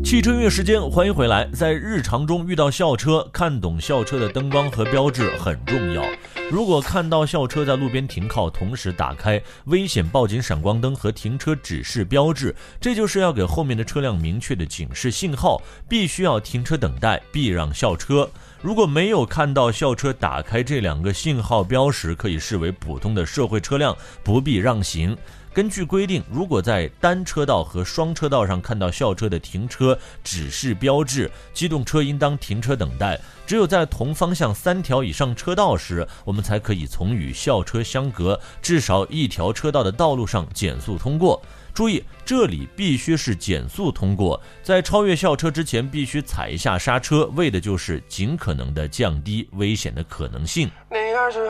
汽车音乐时间，欢迎回来。在日常中遇到校车，看懂校车的灯光和标志很重要。如果看到校车在路边停靠，同时打开危险报警闪光灯和停车指示标志，这就是要给后面的车辆明确的警示信号，必须要停车等待，避让校车。如果没有看到校车打开这两个信号标识，可以视为普通的社会车辆，不必让行。根据规定，如果在单车道和双车道上看到校车的停车指示标志，机动车应当停车等待。只有在同方向3条以上车道时，我们才可以从与校车相隔至少1条车道的道路上减速通过。注意，这里必须是减速通过，在超越校车之前必须踩一下刹车，为的就是尽可能的降低危险的可能性。